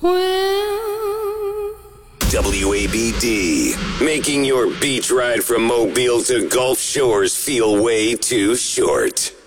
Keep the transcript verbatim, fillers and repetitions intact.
Well, W A B D, making your beach ride from Mobile to Gulf Shores feel way too short.